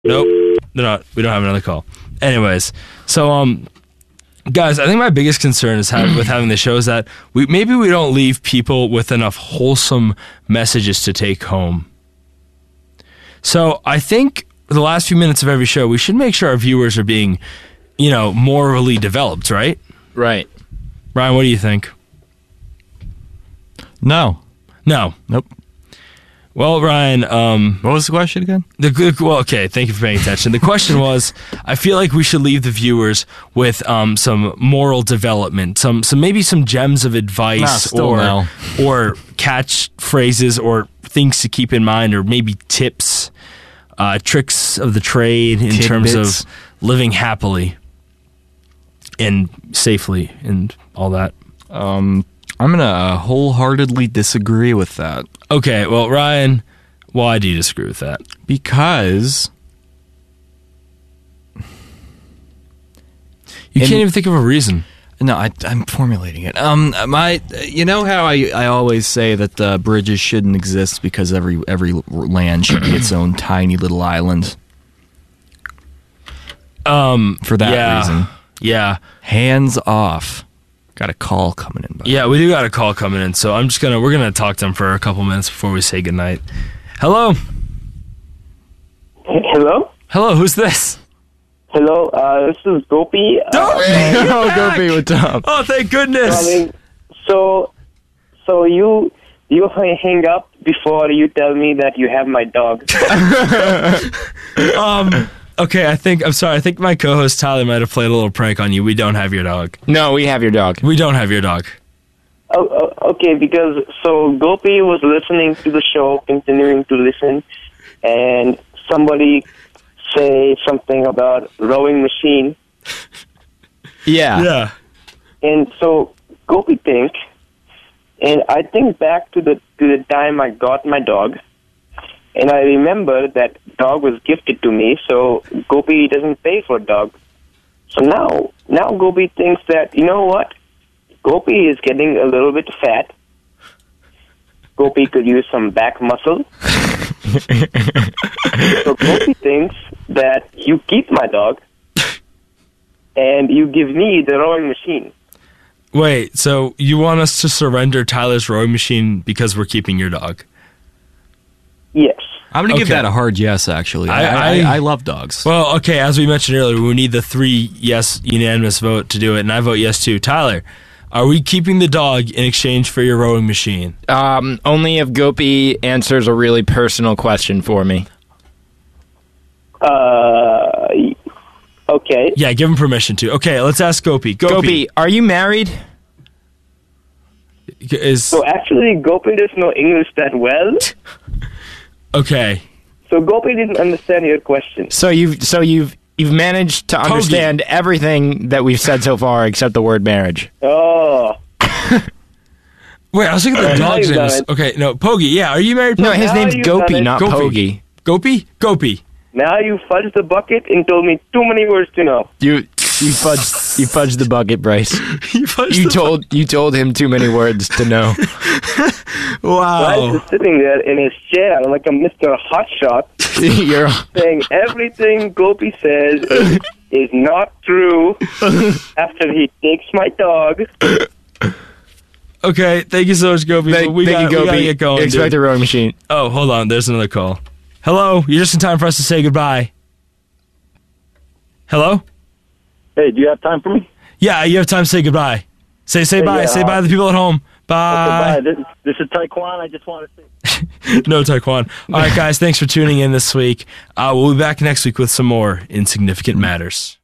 Nope, they're not. We don't have another call. Anyways, so guys, I think my biggest concern is with having the show is that we don't leave people with enough wholesome messages to take home. So I think the last few minutes of every show, we should make sure our viewers are being, morally developed, right? Right. Ryan, what do you think? No. Nope. Well, Ryan, what was the question again? Okay, thank you for paying attention. The question was, I feel like we should leave the viewers with some moral development, some gems of advice or catchphrases or things to keep in mind, or maybe tips, tricks of the trade in terms of living happily and safely and all that. I'm going to wholeheartedly disagree with that. Okay, well, Ryan, why do you disagree with that? Because you can't even think of a reason. No, I'm formulating it. You know how I always say that bridges shouldn't exist because every land should be its own tiny little island. For that reason. Yeah. Hands off. Got a call coming in. Yeah, we do got a call coming in, so we're gonna talk to him for a couple minutes before we say goodnight. Hello. Hello, who's this? Hello, this is Gopi. Gopi, what's up? Oh, thank goodness. So you hang up before you tell me that you have my dog. Okay, I think my co-host Tyler might have played a little prank on you. We don't have your dog. No, we have your dog. We don't have your dog. Oh, okay, because Gopi was listening to the show, continuing to listen, and somebody say something about rowing machine. Yeah. And so Gopi thinks, and I think back to the time I got my dog. And I remember that dog was gifted to me, so Gopi doesn't pay for a dog. So now Gopi thinks that, you know what? Gopi is getting a little bit fat. Gopi could use some back muscle. So Gopi thinks that you keep my dog and you give me the rowing machine. Wait, so you want us to surrender Tyler's rowing machine because we're keeping your dog? Yes. I'm going to give that a hard yes, actually. I love dogs. Well, okay, as we mentioned earlier, we need the 3 yes unanimous vote to do it, and I vote yes too. Tyler, are we keeping the dog in exchange for your rowing machine? Only if Gopi answers a really personal question for me. Okay. Yeah, give him permission to. Okay, let's ask Gopi. Gopi, are you married? So actually, Gopi doesn't know English that well. Okay. So Gopi didn't understand your question. So you've managed to understand everything that we've said so far except the word marriage. Oh. Wait, I was looking at the dog's name. Okay, no, Pogi. Yeah, are you married? Pogi? No, his name's Gopi, not Pogi. Gopi. Now you fudged the bucket and told me too many words to know. You fudged the bucket, Bryce. You told him too many words to know. Wow. Bryce is sitting there in his chair like a Mr. Hotshot, saying everything Gopi says is not true after he takes my dog. Okay, thank you so much, Gopi. We gotta get going. Expect a rowing machine. Oh, hold on. There's another call. Hello, you're just in time for us to say goodbye. Hello? Hey, do you have time for me? Yeah, you have time to say goodbye. Say bye. Say bye to the people at home. Bye. Okay, bye. This is Taekwon. I just want to say. No, Taekwon. All right, guys, thanks for tuning in this week. We'll be back next week with some more Insignificant Matters.